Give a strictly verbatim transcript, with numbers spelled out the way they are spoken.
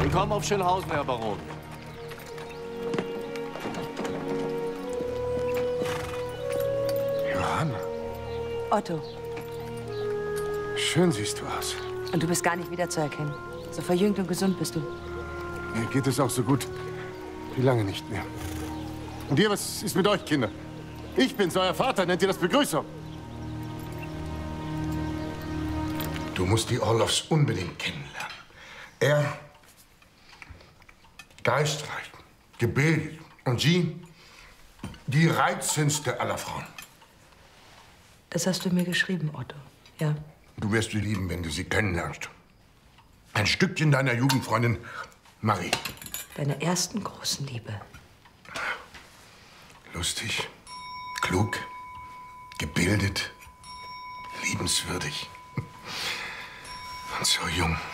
Willkommen auf Schillhausen, Herr Baron. Johanna. Otto. Schön siehst du aus. Und du bist gar nicht wiederzuerkennen. So verjüngt und gesund bist du. Mir geht es auch so gut wie lange nicht mehr. Und ihr, was ist mit euch, Kinder? Ich bin's, euer Vater. Nennt ihr das Begrüßung? Du musst die Orloffs unbedingt kennenlernen. Er, geistreich, gebildet. Und sie, die reizendste aller Frauen. Das hast du mir geschrieben, Otto. Ja. Du wirst sie lieben, wenn du sie kennenlernst. Ein Stückchen deiner Jugendfreundin Marie. Deiner ersten großen Liebe. Lustig, klug, gebildet, liebenswürdig. Und so jung.